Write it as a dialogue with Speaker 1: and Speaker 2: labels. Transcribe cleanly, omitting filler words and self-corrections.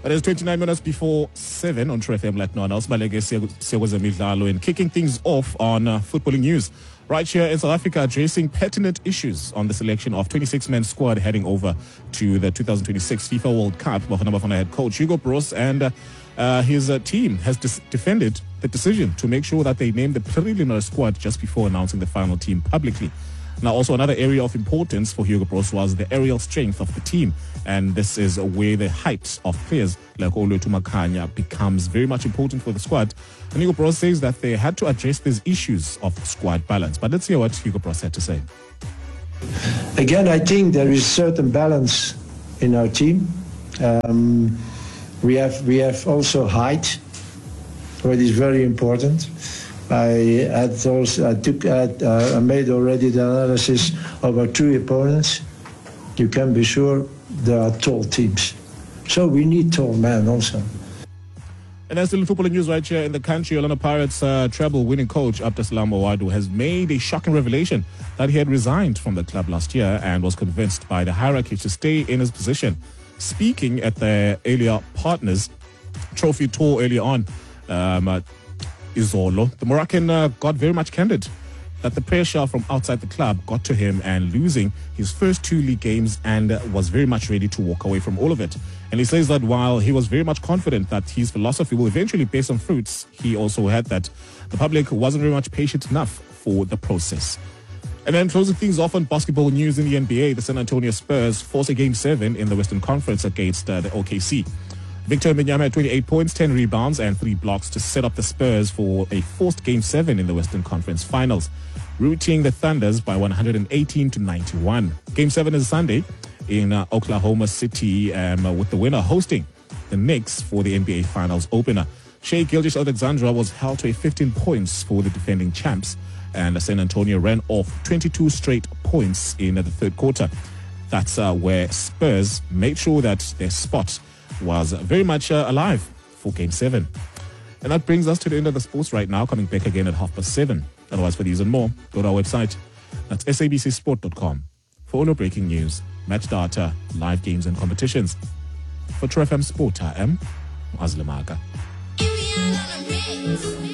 Speaker 1: It is 29 minutes before 7 on True FM like no one else. And kicking things off on footballing news. Right here in South Africa, addressing pertinent issues on the selection of 26-man squad heading over to the 2026 FIFA World Cup. Bafana Bafana head coach Hugo Broos and his team has defended the decision to make sure that they name the preliminary squad just before announcing the final team publicly. Now, also another area of importance for Hugo Broos was the aerial strength of the team. And this is where the height of players like Oluwethu Makhanya becomes very much important for the squad. And Hugo Broos says that they had to address these issues of squad balance. But let's hear what Hugo Broos had to say.
Speaker 2: Again, I think there is certain balance in our team. We have also height, what is very important. I made already the analysis of our two opponents. You can be sure there are tall teams. So we need tall men also.
Speaker 1: And that's still football news right here in the country. Orlando Pirates treble-winning coach Abdesalam Owadu has made a shocking revelation that he had resigned from the club last year and was convinced by the hierarchy to stay in his position. Speaking at the Elia Partners Trophy tour earlier on, Izolo, the Moroccan got very much candid that the pressure from outside the club got to him and losing his first two league games and was very much ready to walk away from all of it. And he says that while he was very much confident that his philosophy will eventually bear some fruits, he also had that the public wasn't very much patient enough for the process. And then closing things off on basketball news in the NBA, the San Antonio Spurs force a Game 7 in the Western Conference against the OKC. Victor Wembanyama had 28 points, 10 rebounds and 3 blocks to set up the Spurs for a forced Game 7 in the Western Conference Finals, routing the Thunders by 118-91. Game 7 is Sunday in Oklahoma City with the winner hosting the Knicks for the NBA Finals opener. Shai Gilgeous-Alexander was held to 15 points for the defending champs, and San Antonio ran off 22 straight points in the third quarter. That's where Spurs made sure that their spot was very much alive for Game 7. And that brings us to the end of the sports right now, coming back again at 7:30. Otherwise, for these and more, go to our website. That's sabcsport.com for all your breaking news, match data, live games and competitions. For True FM Sport, I am Azlamaga.